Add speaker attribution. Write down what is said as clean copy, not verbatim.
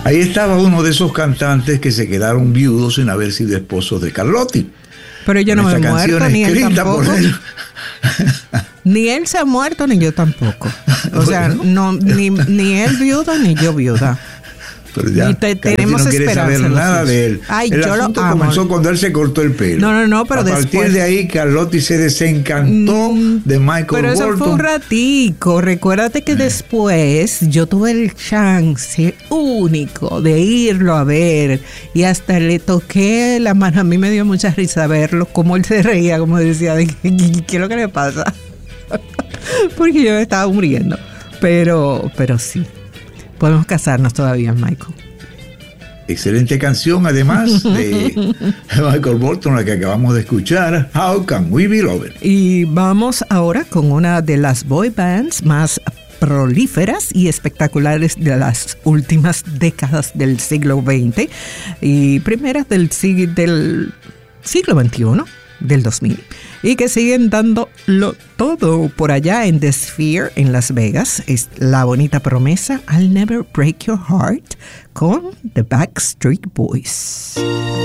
Speaker 1: Ahí estaba uno de esos cantantes que se quedaron viudos sin haber sido esposos de Carlotti.
Speaker 2: Pero yo no me he muerto, ni él tampoco. Ni él se ha muerto, ni yo tampoco. O sea, no, ni él viuda, ni yo viuda.
Speaker 1: Pero ya,
Speaker 2: tenemos
Speaker 1: no quiere saber nada de él.
Speaker 2: Ay,
Speaker 1: el
Speaker 2: yo
Speaker 1: asunto
Speaker 2: lo amo.
Speaker 1: comenzó cuando él se cortó el pelo.
Speaker 2: No, pero después.
Speaker 1: A partir de ahí, Carlotti se desencantó de Michael Bolton.
Speaker 2: Pero eso fue un ratico. Recuérdate que después yo tuve el chance único de irlo a ver y hasta le toqué la mano. A mí me dio mucha risa verlo, como él se reía, como decía, ¿qué es lo que le pasa? Porque yo me estaba muriendo. Pero sí. Podemos casarnos todavía, Michael.
Speaker 1: Excelente canción, además de Michael Bolton, la que acabamos de escuchar, How Can We Be Loved.
Speaker 2: Y vamos ahora con una de las boy bands más prolíferas y espectaculares de las últimas décadas del siglo XX y primeras del siglo XXI, del 2000, y que siguen dándolo todo por allá en The Sphere en Las Vegas. Es la bonita promesa I'll Never Break Your Heart con The Backstreet Boys.